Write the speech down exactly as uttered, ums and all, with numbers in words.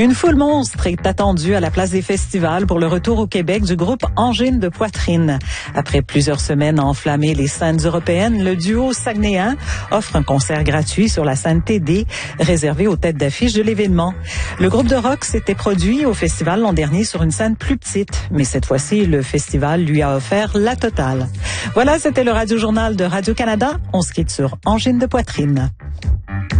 Une foule monstre est attendue à la place des festivals pour le retour au Québec du groupe Angine de Poitrine. Après plusieurs semaines à enflammer les scènes européennes, le duo saguenéen offre un concert gratuit sur la scène T D, réservé aux têtes d'affiche de l'événement. Le groupe de rock s'était produit au festival l'an dernier sur une scène plus petite, mais cette fois-ci, le festival lui a offert la totale. Voilà, c'était le Radio-Journal de Radio-Canada. On se quitte sur Angine de Poitrine.